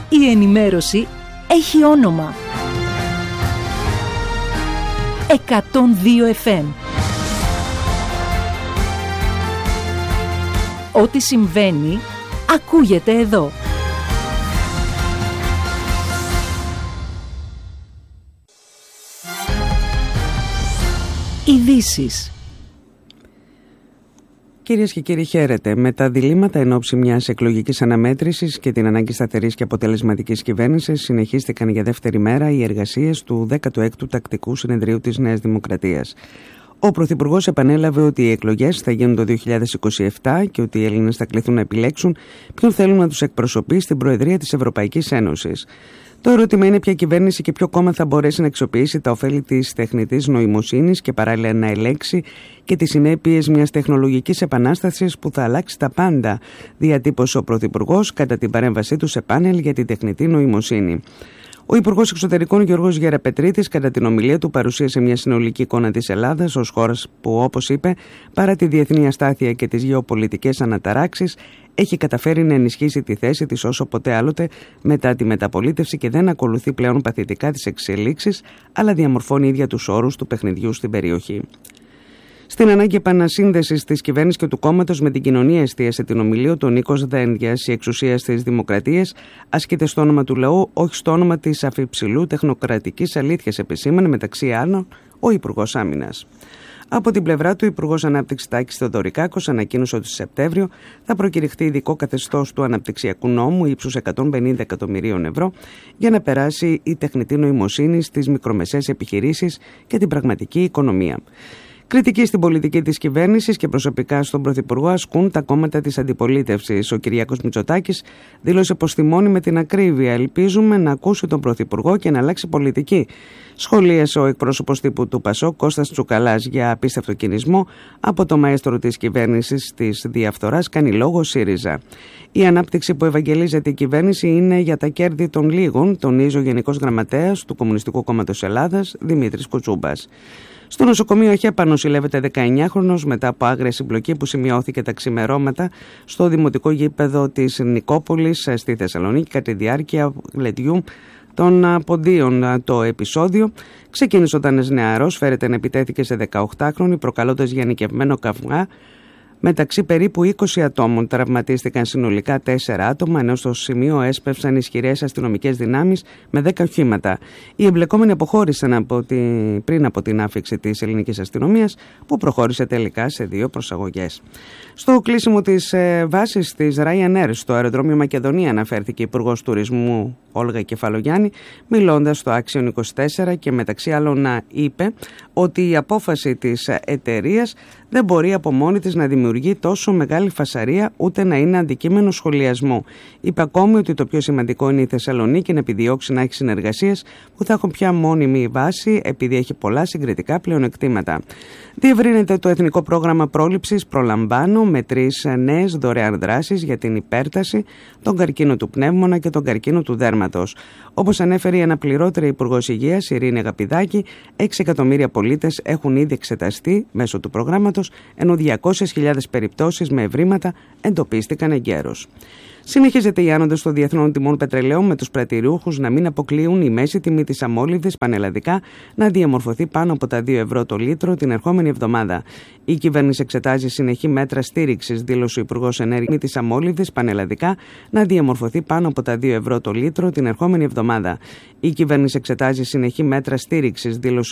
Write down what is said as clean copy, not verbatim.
Η ενημέρωση έχει όνομα. 102 FM. Ό,τι συμβαίνει, ακούγεται εδώ. Ειδήσεις. Κυρίες και κύριοι, χαίρετε. Με τα διλήμματα εν ώψη μιας εκλογικής αναμέτρησης και την ανάγκη σταθερής και αποτελεσματικής κυβέρνησης, συνεχίστηκαν για δεύτερη μέρα οι εργασίες του 16ου Τακτικού Συνεδρίου της Νέας Δημοκρατίας. Ο Πρωθυπουργός επανέλαβε ότι οι εκλογές θα γίνουν το 2027 και ότι οι Έλληνες θα κληθούν να επιλέξουν ποιον θέλουν να τους εκπροσωπεί στην Προεδρία της Ευρωπαϊκής Ένωσης. Το ερώτημα είναι ποια κυβέρνηση και ποιο κόμμα θα μπορέσει να αξιοποιήσει τα ωφέλη της τεχνητής νοημοσύνης και παράλληλα να ελέγξει και τις συνέπειες μιας τεχνολογικής επανάστασης που θα αλλάξει τα πάντα, διατύπωσε ο Πρωθυπουργός κατά την παρέμβασή του σε πάνελ για την τεχνητή νοημοσύνη. Ο Υπουργός Εξωτερικών Γιώργος Γεραπετρίτης κατά την ομιλία του παρουσίασε μια συνολική εικόνα της Ελλάδας ως χώρας που, όπως είπε, παρά τη διεθνή αστάθεια και τις γεωπολιτικές αναταράξεις, έχει καταφέρει να ενισχύσει τη θέση της όσο ποτέ άλλοτε μετά τη μεταπολίτευση και δεν ακολουθεί πλέον παθητικά τις εξελίξεις, αλλά διαμορφώνει ίδια τους όρους του παιχνιδιού στην περιοχή. Στην ανάγκη επανασύνδεσης της κυβέρνησης και του κόμματος με την κοινωνία εστίασε την ομιλία του Νίκος Δένδιας. Η εξουσία στις δημοκρατίες ασκείται στο όνομα του λαού, όχι στο όνομα της αφιψηλού τεχνοκρατικής αλήθειας, επισήμανε μεταξύ άλλων ο Υπουργός Άμυνας. Από την πλευρά του, ο Υπουργός Ανάπτυξης Τάκης Θεοδωρικάκος ανακοίνωσε ότι Σεπτέμβριο θα προκηρυχθεί ειδικό καθεστώς του αναπτυξιακού νόμου ύψους 150 εκατομμυρίων ευρώ για να περάσει η τεχνητή νοημοσύνη στις μικρομεσαίες επιχειρήσεις και την πραγματική οικονομία. Κριτική στην πολιτική της κυβέρνησης και προσωπικά στον Πρωθυπουργό ασκούν τα κόμματα της αντιπολίτευσης. Ο Κυριάκος Μητσοτάκης δήλωσε πως θυμώνει με την ακρίβεια. Ελπίζουμε να ακούσει τον Πρωθυπουργό και να αλλάξει πολιτική. Σχολίασε ο εκπρόσωπος τύπου του ΠΑΣΟΚ Κώστας Τσουκαλάς για απίστευτο κινησμό από το μαέστρο της κυβέρνησης της διαφθοράς κάνει λόγο ΣΥΡΙΖΑ. Η ανάπτυξη που ευαγγελίζεται η κυβέρνηση είναι για τα κέρδη των λίγων, τονίζει ο Γενικός Γραμματέας του Κομμουνιστικού Κόμματος Ελλάδας Δημήτρης Κουτσούμπας. Στο νοσοκομείο ΧΕΠΑ νοσηλεύεται 19χρονος μετά από άγρια συμπλοκή που σημειώθηκε τα ξημερώματα στο δημοτικό γήπεδο της Νικόπολης στη Θεσσαλονίκη κατά τη διάρκεια γλεντιού των ποντίων. Το επεισόδιο ξεκίνησε όταν ένας νεαρός φέρεται να επιτέθηκε σε 18χρονη προκαλώντας γενικευμένο καυγά. Μεταξύ περίπου 20 ατόμων τραυματίστηκαν συνολικά 4 άτομα, ενώ στο σημείο έσπευσαν ισχυρές αστυνομικές δυνάμεις με 10 οχήματα. Οι εμπλεκόμενοι αποχώρησαν πριν από την άφιξη της ελληνικής αστυνομίας, που προχώρησε τελικά σε 2 προσαγωγές. Στο κλείσιμο της βάσης της Ryanair στο αεροδρόμιο Μακεδονία αναφέρθηκε η Υπουργός Τουρισμού Όλγα Κεφαλογιάννη, μιλώντας στο Action 24 και μεταξύ άλλων είπε ότι η απόφαση της εταιρείας δεν μπορεί από μόνη της να δημιουργεί τόσο μεγάλη φασαρία ούτε να είναι αντικείμενο σχολιασμού. Είπε ακόμη ότι το πιο σημαντικό είναι η Θεσσαλονίκη να επιδιώξει να έχει συνεργασίες που θα έχουν πια μόνιμη βάση επειδή έχει πολλά συγκριτικά πλεονεκτήματα. Διευρύνεται το Εθνικό Πρόγραμμα Πρόληψης Προλαμβάνω με 3 νέες δωρεάν δράσεις για την υπέρταση, τον καρκίνο του πνεύμονα και τον καρκίνο του δέρματος. Όπως ανέφερε η αναπληρώτρια Υπουργός Υγείας Ειρήνη Αγαπηδάκη, 6 εκατομμύρια πολίτες έχουν ήδη εξεταστεί μέσω του προγράμματος, ενώ 200.000 περιπτώσεις με ευρήματα εντοπίστηκαν εγκαίρως. Συνεχίζεται η άνοδος των διεθνών τιμών πετρελαίου, με τους πρατηριούχους να μην αποκλείουν η μέση τιμή της αμμόλυβδης πανελλαδικά να διαμορφωθεί πάνω από τα 2 ευρώ το λίτρο την ερχόμενη εβδομάδα. Η κυβέρνηση εξετάζει συνεχή μέτρα στήριξης, δήλωσε ο Υπουργός Ενέργειας της αμμόλυβδης πανελλαδικά να διαμορφωθεί πάνω από τα 2 ευρώ το λίτρο την ερχόμενη εβδομάδα. Η κυβέρνηση εξετάζει συνεχή μέτρα στήριξης, δήλωσε